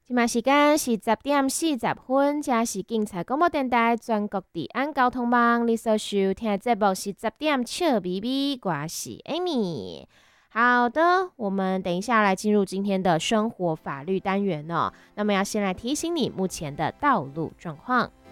现在时间是10点40分，这是警察广播电台全国治安交通网。你所收听的节目是10点笑咪咪，我是 Amy。好的，我们等一下来进入今天的生活法律单元哦。那么要先来提醒你目前的道路状况。